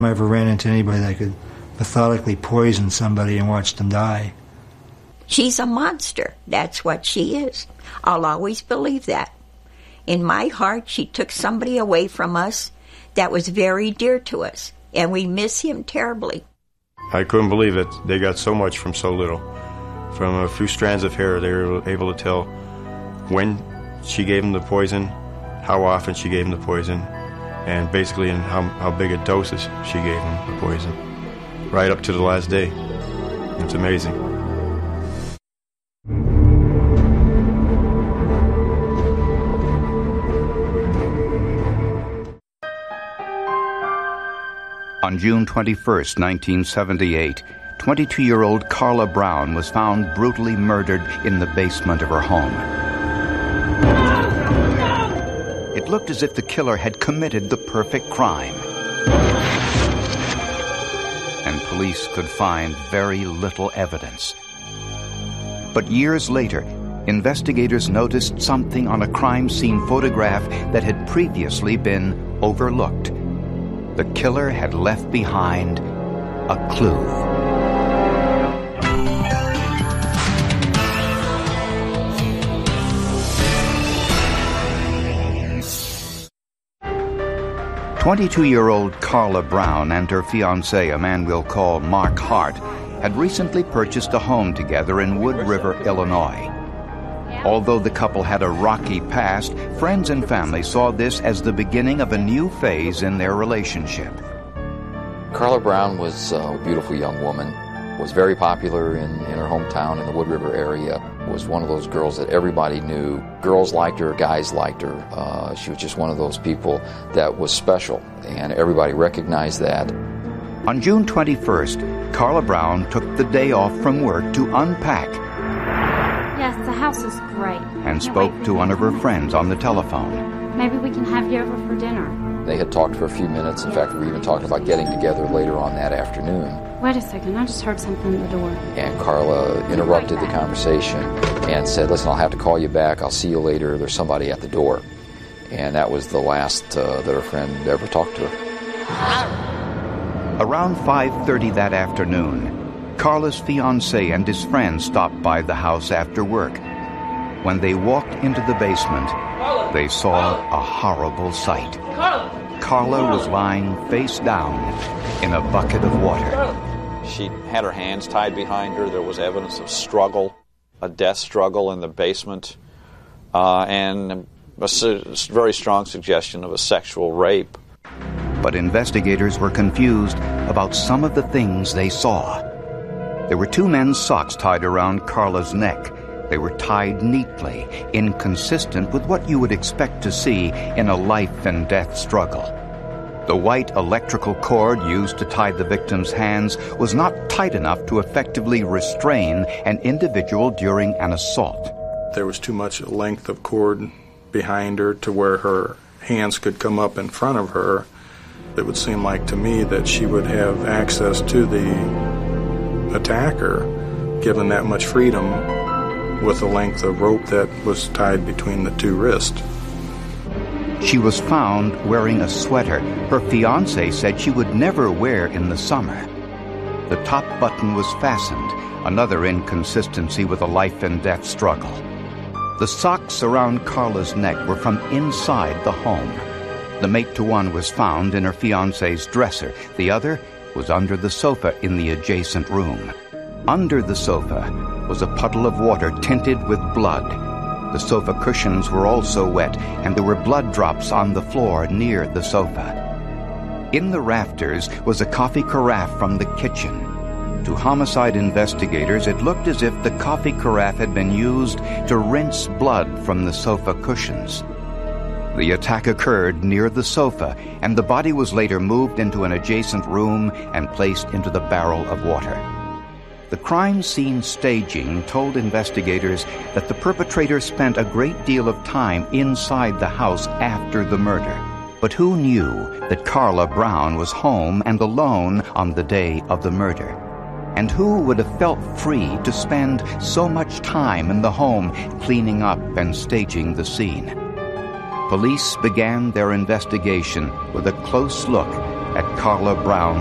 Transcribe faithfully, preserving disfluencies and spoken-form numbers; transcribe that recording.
I never ran into anybody that could methodically poison somebody and watch them die. She's a monster. That's what she is. I'll always believe that. In my heart, she took somebody away from us that was very dear to us, and we miss him terribly. I couldn't believe it. They got so much from so little. From a few strands of hair, they were able to tell when she gave him the poison, how often she gave him the poison, and basically in how, how big a doses she gave him the poison, right up to the last day. It's amazing. On June twenty-first, nineteen seventy-eight, twenty-two-year-old Carla Brown was found brutally murdered in the basement of her home. It looked as if the killer had committed the perfect crime. And police could find very little evidence. But years later, investigators noticed something on a crime scene photograph that had previously been overlooked. The killer had left behind a clue. twenty-two-year-old Carla Brown and her fiancé, a man we'll call Mark Hart, had recently purchased a home together in Wood River, Illinois. Although the couple had a rocky past, friends and family saw this as the beginning of a new phase in their relationship. Carla Brown was a beautiful young woman, was very popular in, in her hometown in the Wood River area, was one of those girls that everybody knew. Girls liked her, guys liked her. Uh, she was just one of those people that was special, and everybody recognized that. On June twenty-first, Carla Brown took the day off from work to unpack. Yes, the house is great. And spoke to one of her friends on the telephone. Maybe we can have you over for dinner. They had talked for a few minutes. In fact, we were even talking about getting together later on that afternoon. Wait a second, I just heard something at the door. And Carla interrupted the conversation and said, listen, I'll have to call you back. I'll see you later. There's somebody at the door. And that was the last uh, that her friend ever talked to her. Around five thirty that afternoon, Carla's fiancé and his friend stopped by the house after work. When they walked into the basement, they saw a horrible sight. Carla was lying face down in a bucket of water. She had her hands tied behind her. There was evidence of struggle, a death struggle in the basement, uh, and a su- very strong suggestion of a sexual rape. But investigators were confused about some of the things they saw. There were two men's socks tied around Carla's neck. They were tied neatly, inconsistent with what you would expect to see in a life and death struggle. The white electrical cord used to tie the victim's hands was not tight enough to effectively restrain an individual during an assault. There was too much length of cord behind her to where her hands could come up in front of her. It would seem like to me that she would have access to the attacker, given that much freedom with the length of rope that was tied between the two wrists. She was found wearing a sweater her fiancé said she would never wear in the summer. The top button was fastened, another inconsistency with a life and death struggle. The socks around Carla's neck were from inside the home. The mate to one was found in her fiancé's dresser. The other was under the sofa in the adjacent room. Under the sofa was a puddle of water tinted with blood. The sofa cushions were also wet, and there were blood drops on the floor near the sofa. In the rafters was a coffee carafe from the kitchen. To homicide investigators, it looked as if the coffee carafe had been used to rinse blood from the sofa cushions. The attack occurred near the sofa, and the body was later moved into an adjacent room and placed into the barrel of water. The crime scene staging told investigators that the perpetrator spent a great deal of time inside the house after the murder. But who knew that Carla Brown was home and alone on the day of the murder? And who would have felt free to spend so much time in the home cleaning up and staging the scene? Police began their investigation with a close look at Carla Brown